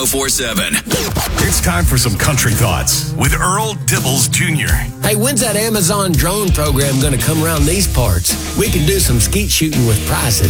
1047. It's time for some country thoughts with Earl Dibbles Jr. Hey, when's that Amazon drone program going to come around these parts? We can do some skeet shooting with prices.